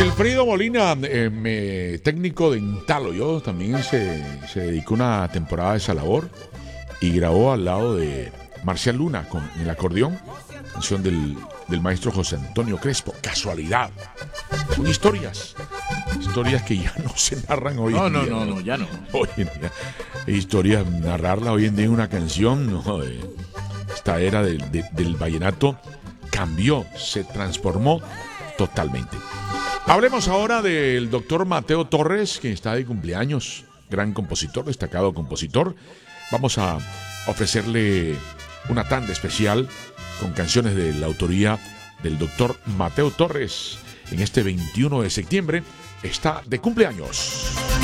Silfrido Molina, técnico de Intalo, yo también se dedicó una temporada a esa labor y grabó al lado de Marcial Luna con el acordeón, canción del maestro José Antonio Crespo. Casualidad. Son historias que ya no se narran hoy en día. No, ya no. Hoy en día, historias, narrarla hoy en día en una canción, no, esta era del vallenato cambió, se transformó totalmente. Hablemos ahora del doctor Mateo Torres, que está de cumpleaños, gran compositor, destacado compositor. Vamos a ofrecerle una tanda especial con canciones de la autoría del doctor Mateo Torres. En este 21 de septiembre está de cumpleaños.